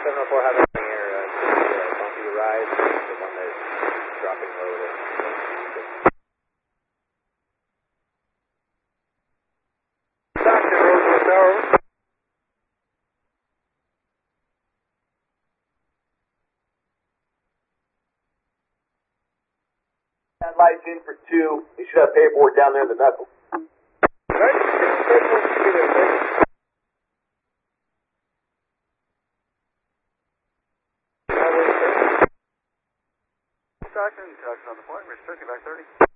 704, have anything here, bumpy ride, the one that's dropping low to Stockton, Roosevelt Tower. That light's in for 2. You should have paperwork down there in the knuckle. Right, paperwork should be there, sir. Stockton, Tucson on the point, restricted back 30.